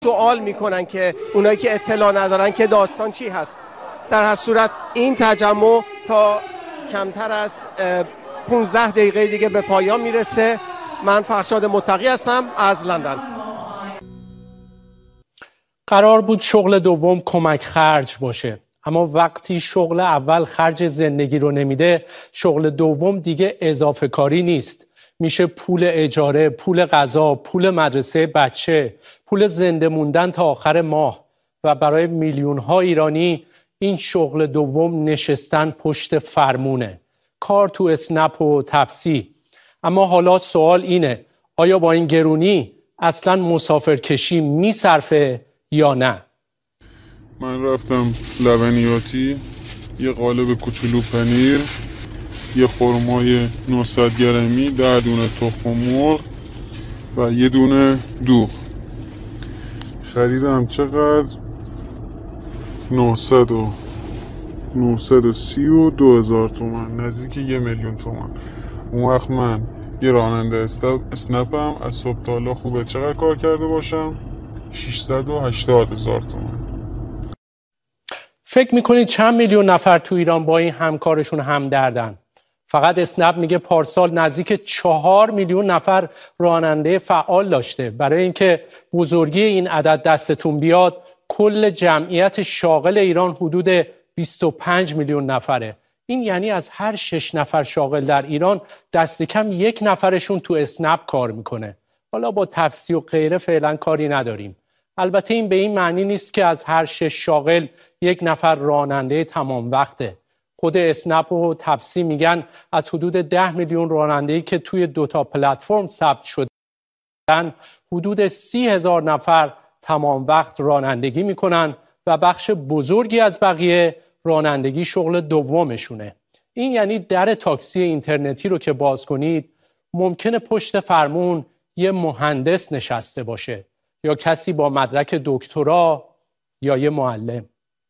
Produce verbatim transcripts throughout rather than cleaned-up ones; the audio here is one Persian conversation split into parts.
سوال میکنن که اونایی که اطلاع ندارن که داستان چی هست. در هر صورت این تجمع تا کمتر از پانزده دقیقه دیگه به پایان میرسه. من فرشاد متقی هستم از لندن. قرار بود شغل دوم کمک خرج باشه، اما وقتی شغل اول خرج زندگی رو نمیده، شغل دوم دیگه اضافه کاری نیست. میشه پول اجاره، پول غذا، پول مدرسه بچه، پول زنده موندن تا آخر ماه. و برای میلیون ها ایرانی این شغل دوم نشستن پشت فرمونه، کار تو اسنپ و تپسی. اما حالا سوال اینه، آیا با این گرونی اصلا مسافرکشی میصرفه یا نه؟ من رفتم لبنیاتی، یه قالب کوچولو پنیر، یه خرمای نهصد گرمی، ده دونه تخم مرغ و یه دونه دوغ. خریدم چقدر؟ نهصد و نهصد و سی و دو هزار تومن، نزدیک یه میلیون تومن. اون وقت من یه راننده اسنپم، از صبح تا حالا خوبه چقدر کار کرده باشم؟ ششصد و هشتاد هزار تومن. فکر میکنید چند میلیون نفر تو ایران با این همکارشون همدردن؟ فقط اسنپ میگه پارسال نزدیک چهار میلیون نفر راننده فعال داشته. برای اینکه بزرگی این عدد دستتون بیاد، کل جمعیت شاغل ایران حدود بیست و پنج میلیون نفره. این یعنی از هر شش نفر شاغل در ایران دست کم یک نفرشون تو اسنپ کار میکنه. حالا با تپسی و غیره فعلا کاری نداریم. البته این به این معنی نیست که از هر شش شاغل یک نفر راننده تمام وقته. خود اسنپ و تپسی میگن از حدود ده میلیون راننده‌ای که توی دوتا پلتفرم ثبت شدن، حدود سی هزار نفر تمام وقت رانندگی میکنن و بخش بزرگی از بقیه رانندگی شغل دومشونه. این یعنی در تاکسی اینترنتی رو که باز کنید، ممکنه پشت فرمون یه مهندس نشسته باشه یا کسی با مدرک دکترا یا یه معلم.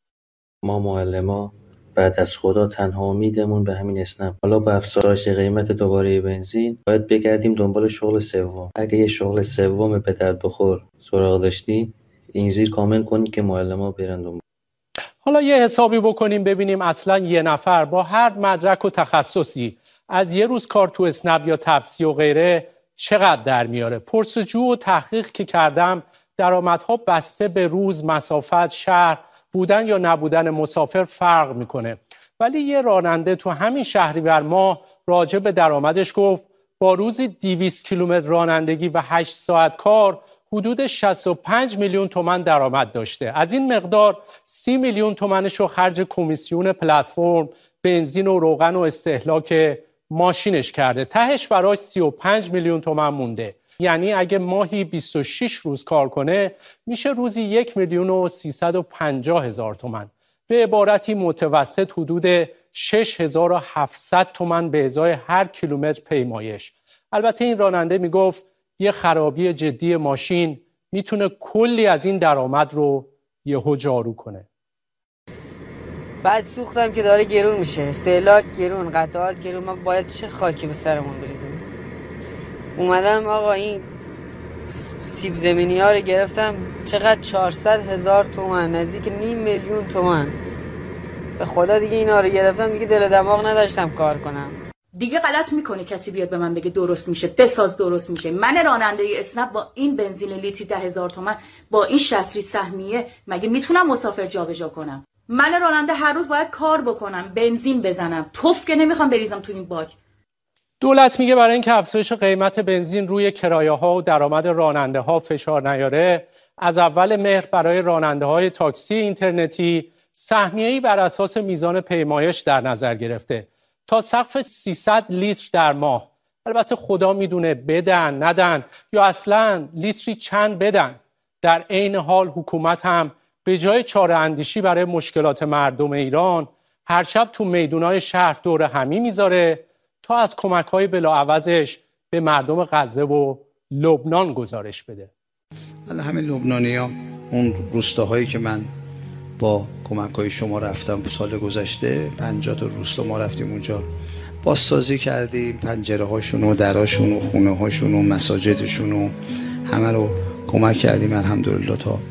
ما معلما بعد از خدا تنها امیدمون به همین اسنپ. حالا با افزایش قیمت دوباره بنزین باید بگردیم دنبال شغل سوم. اگه یه شغل سوم به درد بخور سراغ داشتی، این زیر کامنت کنید که معلما برن دنبال. حالا یه حسابی بکنیم ببینیم اصلا یه نفر با هر مدرک و تخصصی از یه روز کار تو اسنپ یا تپسی و غیره چقدر در میاره. پرسجو و تحقیق که کردم، درآمدها بسته به روز، مسافت، شهر، بودن یا نبودن مسافر فرق میکنه. ولی یه راننده تو همین شهریور ماه راجع به درآمدش گفت با روزی دویست کیلومتر رانندگی و هشت ساعت کار حدود شصت و پنج میلیون تومان درآمد داشته. از این مقدار سی میلیون تومانش رو خرج کمیسیون پلتفرم، بنزین و روغن و استهلاک ماشینش کرده. تهش براش سی و پنج میلیون تومان مونده. یعنی اگه ماهی بیست و شش روز کار کنه، میشه روزی یک میلیون و سیصد و پنجاه هزار تومان. به عبارتی متوسط حدود شش هزار و هفتصد تومان به ازای هر کیلومتر پیمایش. البته این راننده میگفت یه خرابی جدی ماشین میتونه کلی از این درآمد رو یهو جارو کنه. بعد سوختم که داره گرون میشه، استهلاک گرون، قطعات گرون، ما باید چه خاکی به سرمون بریزیم. اومدم آقا این سیب زمینی ها رو گرفتم، چقدر؟ چهارصد هزار تومان، نزدیک نیم میلیون تومان. به خدا دیگه اینا رو گرفتم، دیگه دل دماغ نداشتم کار کنم. دیگه غلط میکنه کسی بیاد به من بگه درست میشه، بساز درست میشه. من راننده اسنپ با این بنزین لیتری ده هزار تومان، با این شصت لیتر سهمیه، مگه میتونم مسافر جابجا کنم؟ من راننده هر روز باید کار بکنم، بنزین بزنم، توف که نمیخوام بریزم تو این باک. دولت میگه برای اینکه افزایش قیمت بنزین روی کرایه‌ها و درآمد راننده‌ها فشار نیاره، از اول مهر برای راننده‌های تاکسی اینترنتی سهمیه‌ای بر اساس میزان پیمایش در نظر گرفته تا سقف سیصد لیتر در ماه. البته خدا میدونه بدن ندن یا اصلاً لیتری چند بدن. در عین حال حکومت هم به جای چاره اندیشی برای مشکلات مردم ایران، هر شب تو میدونای شهر دور همی میذاره تا از کمک‌های بلاعوضش به مردم غزه و لبنان گزارش بده. حالا همه لبنانی‌ها، اون روستاهایی که من با کمک‌های شما رفتم سال گذشته، پنجاه تا روستا ما رفتیم اونجا، بازسازی کردیم، پنجره‌هاشون و دراشون و خونه‌هاشون و مساجدشون و همه رو کمک کردیم الحمدلله تا